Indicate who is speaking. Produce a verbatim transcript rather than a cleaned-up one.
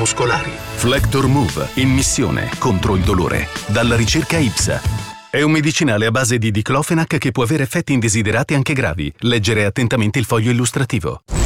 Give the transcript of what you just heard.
Speaker 1: muscolari.
Speaker 2: Flector Move, in missione contro il dolore. Dalla ricerca I P S A. È un medicinale a base di diclofenac che può avere effetti indesiderati anche gravi. Leggere attentamente il foglio illustrativo.